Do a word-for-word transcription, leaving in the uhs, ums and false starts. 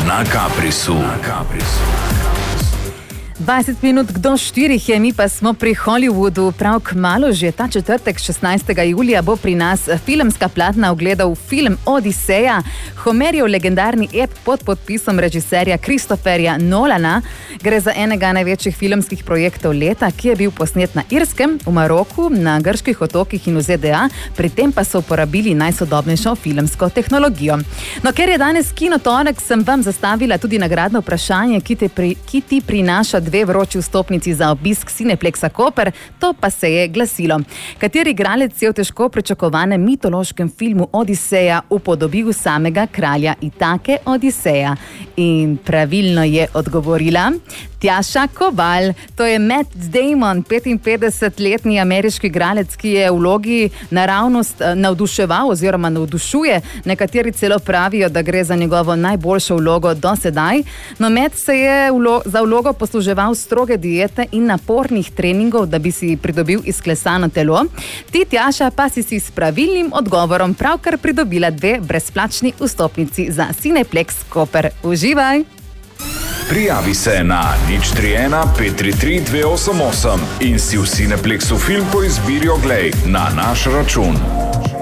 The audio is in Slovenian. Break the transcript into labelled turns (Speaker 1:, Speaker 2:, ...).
Speaker 1: Na Kaprisu. Na Kaprisu.
Speaker 2: dvajset minut do štirih je, mi pa smo pri Hollywoodu. Prav kmalu, že ta četrtek, šestnajstega julija, bo pri nas filmska platna ogledal film Odiseja, Homerjev legendarni ep pod podpisom režiserja Christopherja Nolana. Gre za enega največjih filmskih projektov leta, ki je bil posnet na Irskem, v Maroku, na grških otokih in v Z D A, pri tem pa so uporabili najsodobnejšo filmsko tehnologijo. No, ker je danes Kinotorek, sem vam zastavila tudi nagradno vprašanje, ki, te pri, ki ti prinaša dve vroči vstopnici za obisk Cineplexa Koper. To pa se je glasilo: kateri igralec je v težko pričakovanem mitološkem filmu Odiseja upodobil samega kralja Itake Odiseja? In pravilno je odgovorila Tjaša Koval. To je Matt Damon, petinpetdesetletni ameriški igralec, ki je v vlogi naravnost navduševal oziroma navdušuje. Nekateri celo pravijo, da gre za njegovo najboljšo vlogo do sedaj. No, Matt se je vlo- za vlogo posluževal stroge diete in napornih treningov, da bi si pridobil izklesano telo. Ti, Tjaša, pa si si s pravilnim odgovorom pravkar pridobila dve brezplačni vstopnici za Cineplex Koper. Uživaj!
Speaker 1: Prijavi se na nič tri ena pet tri tri dve osem osem in si v Cineplexu film po izbiri oglej na naš račun.